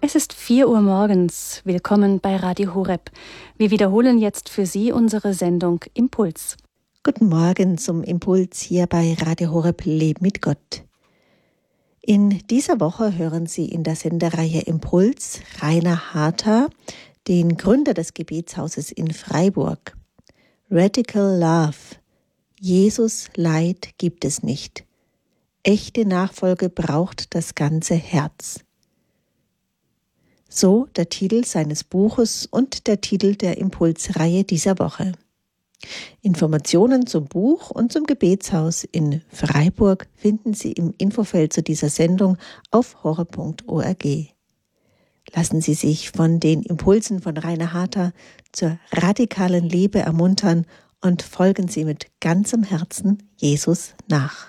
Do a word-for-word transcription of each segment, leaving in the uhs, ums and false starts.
Es ist vier Uhr morgens. Willkommen bei Radio Horeb. Wir wiederholen jetzt für Sie unsere Sendung Impuls. Guten Morgen zum Impuls hier bei Radio Horeb Leben mit Gott. In dieser Woche hören Sie in der Sendereihe Impuls Rainer Harter, den Gründer des Gebetshauses in Freiburg. Radical Love. Jesus Leid gibt es nicht. Echte Nachfolge braucht das ganze Herz. So der Titel seines Buches und der Titel der Impulsreihe dieser Woche. Informationen zum Buch und zum Gebetshaus in Freiburg finden Sie im Infofeld zu dieser Sendung auf horeb punkt org. Lassen Sie sich von den Impulsen von Rainer Harter zur radikalen Liebe ermuntern und folgen Sie mit ganzem Herzen Jesus nach.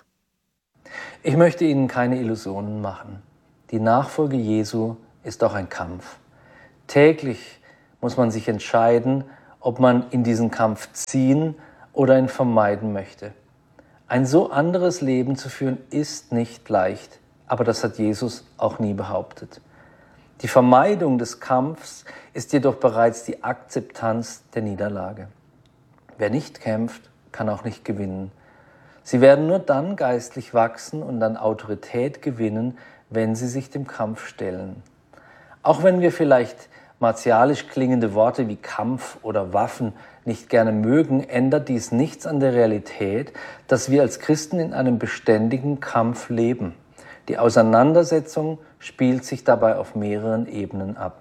Ich möchte Ihnen keine Illusionen machen. Die Nachfolge Jesu ist doch ein Kampf. Täglich muss man sich entscheiden, ob man in diesen Kampf ziehen oder ihn vermeiden möchte. Ein so anderes Leben zu führen ist nicht leicht, aber das hat Jesus auch nie behauptet. Die Vermeidung des Kampfs ist jedoch bereits die Akzeptanz der Niederlage. Wer nicht kämpft, kann auch nicht gewinnen. Sie werden nur dann geistlich wachsen und an Autorität gewinnen, wenn sie sich dem Kampf stellen. Auch wenn wir vielleicht martialisch klingende Worte wie Kampf oder Waffen nicht gerne mögen, ändert dies nichts an der Realität, dass wir als Christen in einem beständigen Kampf leben. Die Auseinandersetzung spielt sich dabei auf mehreren Ebenen ab.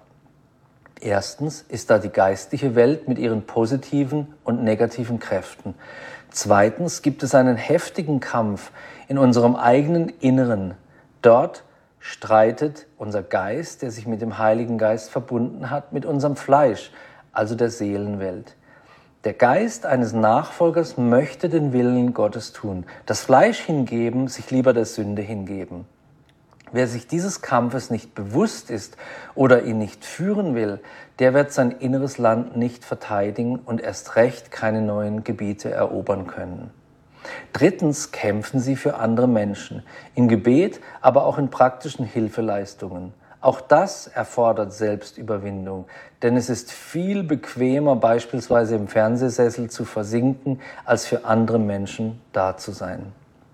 Erstens ist da die geistliche Welt mit ihren positiven und negativen Kräften. Zweitens gibt es einen heftigen Kampf in unserem eigenen Inneren. Dort streitet unser Geist, der sich mit dem Heiligen Geist verbunden hat, mit unserem Fleisch, also der Seelenwelt. Der Geist eines Nachfolgers möchte den Willen Gottes tun, das Fleisch hingeben, sich lieber der Sünde hingeben. Wer sich dieses Kampfes nicht bewusst ist oder ihn nicht führen will, der wird sein inneres Land nicht verteidigen und erst recht keine neuen Gebiete erobern können. Drittens kämpfen sie für andere Menschen, im Gebet, aber auch in praktischen Hilfeleistungen. Auch das erfordert Selbstüberwindung, denn es ist viel bequemer, beispielsweise im Fernsehsessel zu versinken, als für andere Menschen da zu sein.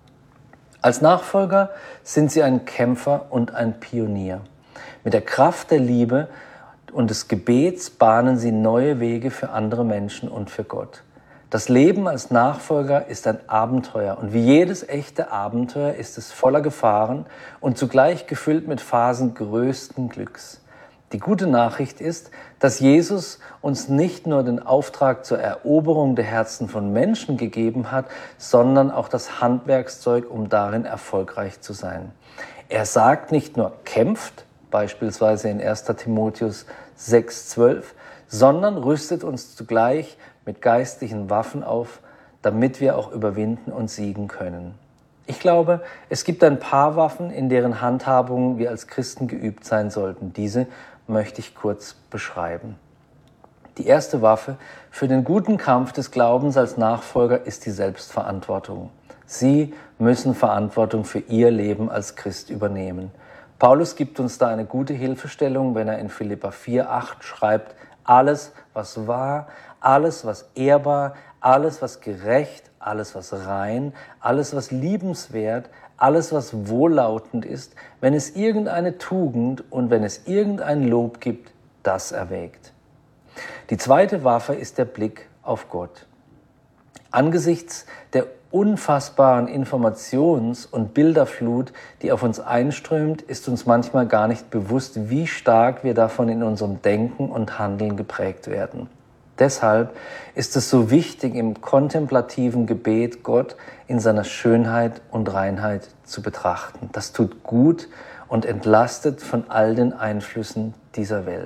Als Nachfolger sind sie ein Kämpfer und ein Pionier. Mit der Kraft der Liebe und des Gebets bahnen sie neue Wege für andere Menschen und für Gott. Das Leben als Nachfolger ist ein Abenteuer und wie jedes echte Abenteuer ist es voller Gefahren und zugleich gefüllt mit Phasen größten Glücks. Die gute Nachricht ist, dass Jesus uns nicht nur den Auftrag zur Eroberung der Herzen von Menschen gegeben hat, sondern auch das Handwerkszeug, um darin erfolgreich zu sein. Er sagt nicht nur kämpft, beispielsweise in erster Timotheus sechs zwölf, sondern rüstet uns zugleich mit geistlichen Waffen auf, damit wir auch überwinden und siegen können. Ich glaube, es gibt ein paar Waffen, in deren Handhabung wir als Christen geübt sein sollten. Diese möchte ich kurz beschreiben. Die erste Waffe für den guten Kampf des Glaubens als Nachfolger ist die Selbstverantwortung. Sie müssen Verantwortung für ihr Leben als Christ übernehmen. Paulus gibt uns da eine gute Hilfestellung, wenn er in Philipper vier acht schreibt: Alles, was wahr, alles, was ehrbar, alles, was gerecht, alles, was rein, alles, was liebenswert, alles, was wohllautend ist, wenn es irgendeine Tugend und wenn es irgendein Lob gibt, das erwägt. Die zweite Waffe ist der Blick auf Gott. Angesichts der unfassbaren Informations- und Bilderflut, die auf uns einströmt, ist uns manchmal gar nicht bewusst, wie stark wir davon in unserem Denken und Handeln geprägt werden. Deshalb ist es so wichtig, im kontemplativen Gebet Gott in seiner Schönheit und Reinheit zu betrachten. Das tut gut und entlastet von all den Einflüssen dieser Welt.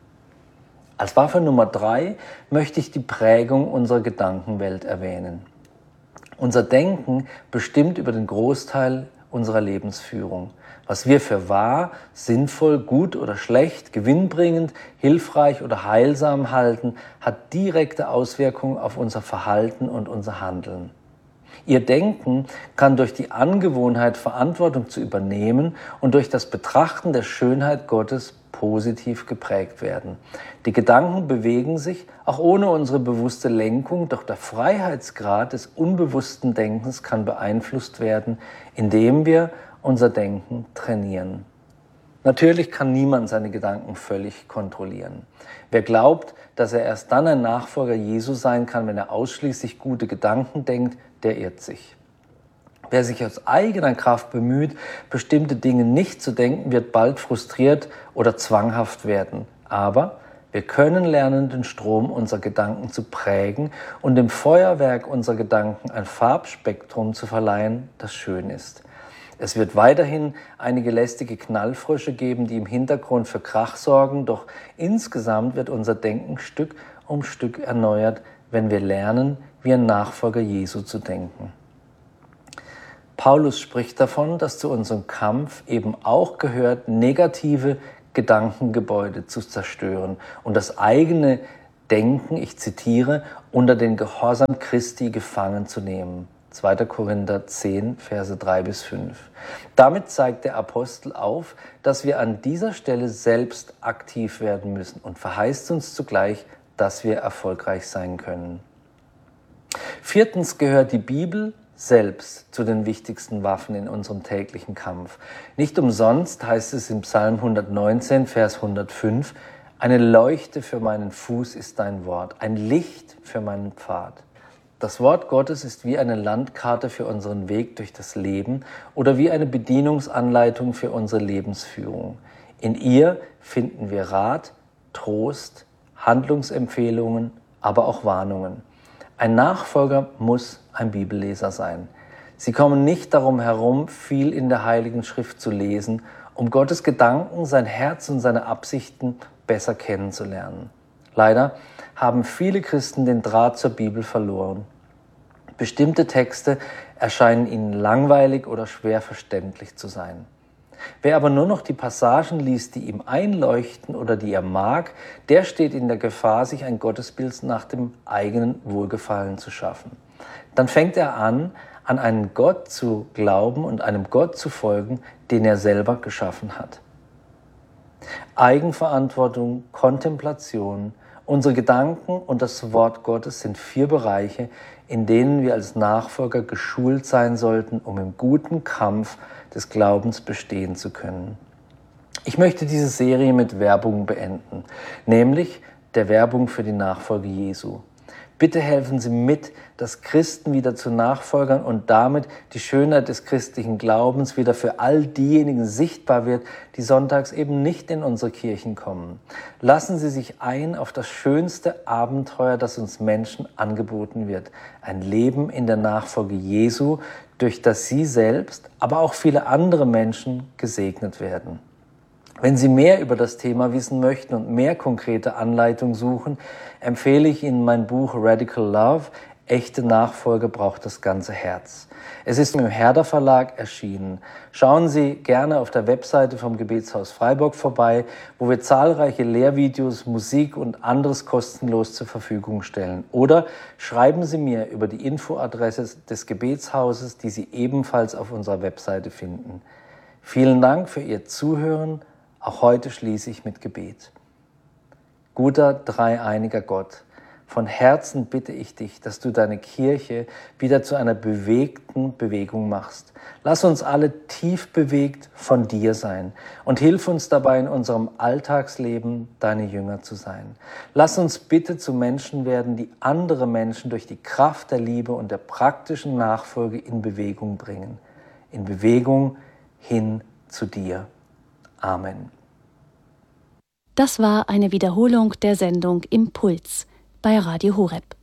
Als Waffe Nummer drei möchte ich die Prägung unserer Gedankenwelt erwähnen. Unser Denken bestimmt über den Großteil unserer Lebensführung. Was wir für wahr, sinnvoll, gut oder schlecht, gewinnbringend, hilfreich oder heilsam halten, hat direkte Auswirkungen auf unser Verhalten und unser Handeln. Ihr Denken kann durch die Angewohnheit, Verantwortung zu übernehmen und durch das Betrachten der Schönheit Gottes positiv geprägt werden. Die Gedanken bewegen sich auch ohne unsere bewusste Lenkung, doch der Freiheitsgrad des unbewussten Denkens kann beeinflusst werden, indem wir unser Denken trainieren. Natürlich kann niemand seine Gedanken völlig kontrollieren. Wer glaubt, dass er erst dann ein Nachfolger Jesu sein kann, wenn er ausschließlich gute Gedanken denkt, der irrt sich. Wer sich aus eigener Kraft bemüht, bestimmte Dinge nicht zu denken, wird bald frustriert oder zwanghaft werden. Aber wir können lernen, den Strom unserer Gedanken zu prägen und dem Feuerwerk unserer Gedanken ein Farbspektrum zu verleihen, das schön ist. Es wird weiterhin einige lästige Knallfrösche geben, die im Hintergrund für Krach sorgen, doch insgesamt wird unser Denken Stück um Stück erneuert, wenn wir lernen, wie ein Nachfolger Jesu zu denken. Paulus spricht davon, dass zu unserem Kampf eben auch gehört, negative Gedankengebäude zu zerstören und das eigene Denken, ich zitiere, unter den Gehorsam Christi gefangen zu nehmen. zweiter Korinther zehn, Verse drei bis fünf. Damit zeigt der Apostel auf, dass wir an dieser Stelle selbst aktiv werden müssen und verheißt uns zugleich, dass wir erfolgreich sein können. Viertens gehört die Bibel selbst zu den wichtigsten Waffen in unserem täglichen Kampf. Nicht umsonst heißt es im Psalm hundertneunzehn, Vers hundertfünf, eine Leuchte für meinen Fuß ist dein Wort, ein Licht für meinen Pfad. Das Wort Gottes ist wie eine Landkarte für unseren Weg durch das Leben oder wie eine Bedienungsanleitung für unsere Lebensführung. In ihr finden wir Rat, Trost, Handlungsempfehlungen, aber auch Warnungen. Ein Nachfolger muss ein Bibelleser sein. Sie kommen nicht darum herum, viel in der Heiligen Schrift zu lesen, um Gottes Gedanken, sein Herz und seine Absichten besser kennenzulernen. Leider haben viele Christen den Draht zur Bibel verloren. Bestimmte Texte erscheinen ihnen langweilig oder schwer verständlich zu sein. Wer aber nur noch die Passagen liest, die ihm einleuchten oder die er mag, der steht in der Gefahr, sich ein Gottesbild nach dem eigenen Wohlgefallen zu schaffen. Dann fängt er an, an einen Gott zu glauben und einem Gott zu folgen, den er selber geschaffen hat. Eigenverantwortung, Kontemplation, unsere Gedanken und das Wort Gottes sind vier Bereiche, in denen wir als Nachfolger geschult sein sollten, um im guten Kampf des Glaubens bestehen zu können. Ich möchte diese Serie mit Werbung beenden, nämlich der Werbung für die Nachfolge Jesu. Bitte helfen Sie mit, dass Christen wieder zu Nachfolgern und damit die Schönheit des christlichen Glaubens wieder für all diejenigen sichtbar wird, die sonntags eben nicht in unsere Kirchen kommen. Lassen Sie sich ein auf das schönste Abenteuer, das uns Menschen angeboten wird. Ein Leben in der Nachfolge Jesu, durch das Sie selbst, aber auch viele andere Menschen gesegnet werden. Wenn Sie mehr über das Thema wissen möchten und mehr konkrete Anleitungen suchen, empfehle ich Ihnen mein Buch Radical Love, Echte Nachfolge braucht das ganze Herz. Es ist im Herder Verlag erschienen. Schauen Sie gerne auf der Webseite vom Gebetshaus Freiburg vorbei, wo wir zahlreiche Lehrvideos, Musik und anderes kostenlos zur Verfügung stellen. Oder schreiben Sie mir über die Infoadresse des Gebetshauses, die Sie ebenfalls auf unserer Webseite finden. Vielen Dank für Ihr Zuhören. Auch heute schließe ich mit Gebet. Guter, dreieiniger Gott, von Herzen bitte ich dich, dass du deine Kirche wieder zu einer bewegten Bewegung machst. Lass uns alle tief bewegt von dir sein und hilf uns dabei, in unserem Alltagsleben deine Jünger zu sein. Lass uns bitte zu Menschen werden, die andere Menschen durch die Kraft der Liebe und der praktischen Nachfolge in Bewegung bringen. In Bewegung hin zu dir. Amen. Das war eine Wiederholung der Sendung Impuls bei Radio Horeb.